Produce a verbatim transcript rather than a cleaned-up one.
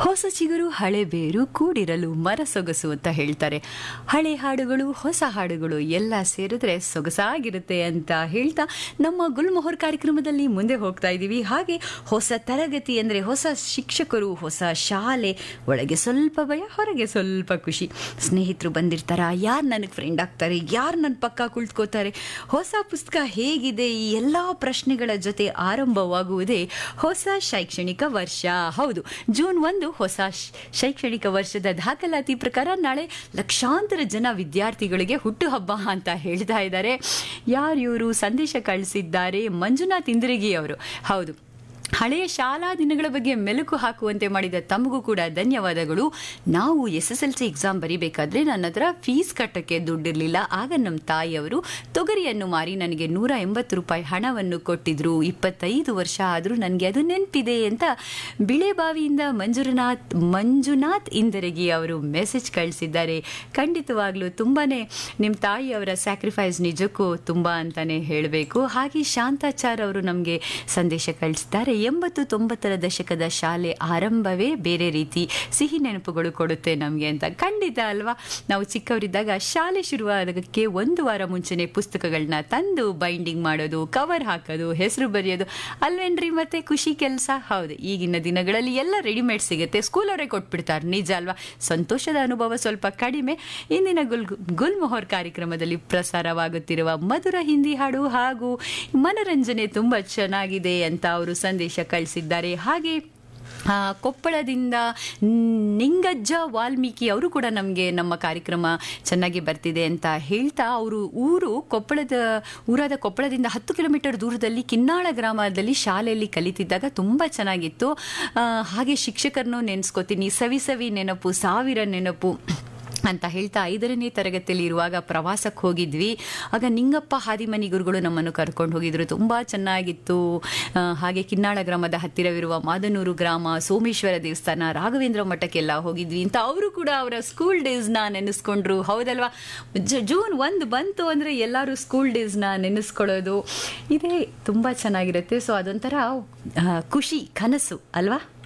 ಹೊಸ ಚಿಗುರು ಹಳೆ ಬೇರು ಕೂಡಿರಲು ಮರ ಸೊಗಸು ಅಂತ ಹೇಳ್ತಾರೆ. ಹಳೆ ಹಾಡುಗಳು ಹೊಸ ಹಾಡುಗಳು ಎಲ್ಲ ಸೇರಿದ್ರೆ ಸೊಗಸಾಗಿರುತ್ತೆ ಅಂತ ಹೇಳ್ತಾ ನಮ್ಮ ಗುಲ್ಮೊಹರ್ ಕಾರ್ಯಕ್ರಮದಲ್ಲಿ ಮುಂದೆ ಹೋಗ್ತಾ ಇದ್ದೀವಿ. ಹಾಗೆ ಹೊಸ ತರಗತಿ ಅಂದರೆ ಹೊಸ ಶಿಕ್ಷಕರು, ಹೊಸ ಶಾಲೆ, ಒಳಗೆ ಸ್ವಲ್ಪ ಭಯ, ಹೊರಗೆ ಸ್ವಲ್ಪ ಖುಷಿ. ಸ್ನೇಹಿತರು ಬಂದಿರ್ತಾರ, ಯಾರು ನನಗೆ ಫ್ರೆಂಡ್ ಆಗ್ತಾರೆ, ಯಾರು ನನ್ನ ಪಕ್ಕ ಕುಳಿತುಕೋತಾರೆ, ಹೊಸ ಪುಸ್ತಕ ಹೇಗಿದೆ, ಈ ಎಲ್ಲ ಪ್ರಶ್ನೆಗಳ ಜೊತೆ ಆರಂಭವಾಗುವುದೇ ಹೊಸ ಶೈಕ್ಷಣಿಕ ವರ್ಷ. ಹೌದು, ಜೂನ್ ಒಂದು ಹೊಸ ಶೈಕ್ಷಣಿಕ ವರ್ಷದ ದಾಖಲಾತಿ ಪ್ರಕಾರ ನಾಳೆ ಲಕ್ಷಾಂತರ ಜನ ವಿದ್ಯಾರ್ಥಿಗಳಿಗೆ ಹುಟ್ಟುಹಬ್ಬ ಅಂತ ಹೇಳ್ತಾ ಇದ್ದಾರೆ. ಯಾರು ಇವರು? ಸಂದೇಶ ಕಳಿಸಿದ್ದಾರೆ ಮಂಜುನಾಥ್ ಇಂದ್ರಗಿ ಅವರು. ಹೌದು, ಹಳೆಯ ಶಾಲಾ ದಿನಗಳ ಬಗ್ಗೆ ಮೆಲುಕು ಹಾಕುವಂತೆ ಮಾಡಿದ ತಮಗೂ ಕೂಡ ಧನ್ಯವಾದಗಳು. ನಾವು S S L C exam ಬರೀಬೇಕಾದ್ರೆ ನನ್ನ ಹತ್ರ ಫೀಸ್ ಕಟ್ಟಕ್ಕೆ ದುಡ್ಡಿರಲಿಲ್ಲ. ಆಗ ನಮ್ಮ ತಾಯಿಯವರು ತೊಗರಿಯನ್ನು ಮಾರಿ ನನಗೆ ನೂರ ಎಂಬತ್ತು ರೂಪಾಯಿ ಹಣವನ್ನು ಕೊಟ್ಟಿದ್ರು. ಇಪ್ಪತ್ತೈದು ವರ್ಷ ಆದರೂ ನನಗೆ ಅದು ನೆನಪಿದೆ ಅಂತ ಬಿಳೆಬಾವಿಯಿಂದ ಮಂಜುನಾಥ್ ಮಂಜುನಾಥ್ ಇಂದರಗಿ ಅವರು ಮೆಸೇಜ್ ಕಳಿಸಿದ್ದಾರೆ. ಖಂಡಿತವಾಗ್ಲೂ ತುಂಬಾ ನಿಮ್ಮ ತಾಯಿಯವರ ಸ್ಯಾಕ್ರಿಫೈಸ್ ನಿಜಕ್ಕೂ ತುಂಬ ಅಂತಲೇ ಹೇಳಬೇಕು. ಹಾಗೆ ಶಾಂತಾಚಾರ್ ಅವರು ನಮಗೆ ಸಂದೇಶ ಕಳಿಸಿದ್ದಾರೆ. ಎಂಬತ್ತು ತೊಂಬತ್ತರ ದಶಕದ ಶಾಲೆ ಆರಂಭವೇ ಬೇರೆ ರೀತಿ ಸಿಹಿ ನೆನಪುಗಳು ಕೊಡುತ್ತೆ ನಮಗೆ ಅಂತ. ಖಂಡಿತ ಅಲ್ವಾ? ನಾವು ಚಿಕ್ಕವರಿದ್ದಾಗ ಶಾಲೆ ಶುರುವಾದಕ್ಕೆ ಒಂದು ವಾರ ಮುಂಚೆನೆ ಪುಸ್ತಕಗಳನ್ನ ತಂದು ಬೈಂಡಿಂಗ್ ಮಾಡೋದು, ಕವರ್ ಹಾಕೋದು, ಹೆಸರು ಬರೆಯೋದು ಅಲ್ವೇನ್ರಿ? ಮತ್ತೆ ಖುಷಿ ಕೆಲಸ. ಹೌದು, ಈಗಿನ ದಿನಗಳಲ್ಲಿ ಎಲ್ಲ ರೆಡಿಮೇಡ್ ಸಿಗುತ್ತೆ, ಸ್ಕೂಲವರೇ ಕೊಟ್ಬಿಡ್ತಾರೆ. ನಿಜ ಅಲ್ವಾ? ಸಂತೋಷದ ಅನುಭವ ಸ್ವಲ್ಪ ಕಡಿಮೆ. ಇಂದಿನ ಗುಲ್ ಗುಲ್ಮೊಹರ್ ಕಾರ್ಯಕ್ರಮದಲ್ಲಿ ಪ್ರಸಾರವಾಗುತ್ತಿರುವ ಮಧುರ ಹಿಂದಿ ಹಾಡು ಹಾಗೂ ಮನರಂಜನೆ ತುಂಬ ಚೆನ್ನಾಗಿದೆ ಅಂತ ಅವರು ಸಂದೇಶ ಕಳಿಸಿದ್ದಾರೆ. ಹಾಗೆ ಕೊಪ್ಪಳದಿಂದ ನಿಂಗಜ್ಜ ವಾಲ್ಮೀಕಿ ಅವರು ಕೂಡ ನಮಗೆ ನಮ್ಮ ಕಾರ್ಯಕ್ರಮ ಚೆನ್ನಾಗಿ ಬರ್ತಿದೆ ಅಂತ ಹೇಳ್ತಾ, ಅವರು ಊರು ಕೊಪ್ಪಳದ ಊರಾದ ಕೊಪ್ಪಳದಿಂದ ಹತ್ತು ಕಿಲೋಮೀಟರ್ ದೂರದಲ್ಲಿ ಕಿನ್ನಾಳ ಗ್ರಾಮದಲ್ಲಿ ಶಾಲೆಯಲ್ಲಿ ಕಲಿತಿದ್ದಾಗ ತುಂಬ ಚೆನ್ನಾಗಿತ್ತು. ಹಾಗೆ ಶಿಕ್ಷಕರನ್ನು ನೆನೆಸ್ಕೋತೀನಿ, ಸವಿ ಸವಿ ನೆನಪು, ಸಾವಿರ ನೆನಪು ಅಂತ ಹೇಳ್ತಾ ಐದರನೇ ತರಗತಿಯಲ್ಲಿ ಇರುವಾಗ ಪ್ರವಾಸಕ್ಕೆ ಹೋಗಿದ್ವಿ. ಆಗ ನಿಂಗಪ್ಪ ಹಾದಿಮನಿ ಗುರುಗಳು ನಮ್ಮನ್ನು ಕರ್ಕೊಂಡು ಹೋಗಿದ್ರು, ತುಂಬ ಚೆನ್ನಾಗಿತ್ತು. ಹಾಗೆ ಕಿನ್ನಾಳ ಗ್ರಾಮದ ಹತ್ತಿರವಿರುವ ಮಾದನೂರು ಗ್ರಾಮ, ಸೋಮೇಶ್ವರ ದೇವಸ್ಥಾನ, ರಾಘವೇಂದ್ರ ಮಠಕ್ಕೆಲ್ಲ ಹೋಗಿದ್ವಿ ಅಂತ ಅವರು ಕೂಡ ಅವರ ಸ್ಕೂಲ್ ಡೇಸ್ನ ನೆನೆಸ್ಕೊಂಡ್ರು. ಹೌದಲ್ವಾ? ಜೂನ್ ಒಂದು ಬಂತು ಅಂದರೆ ಎಲ್ಲರೂ ಸ್ಕೂಲ್ ಡೇಸ್ನ ನೆನೆಸ್ಕೊಳ್ಳೋದು ಇದೇ ತುಂಬ ಚೆನ್ನಾಗಿರುತ್ತೆ. ಸೊ ಅದೊಂಥರ ಖುಷಿ, ಕನಸು ಅಲ್ವಾ?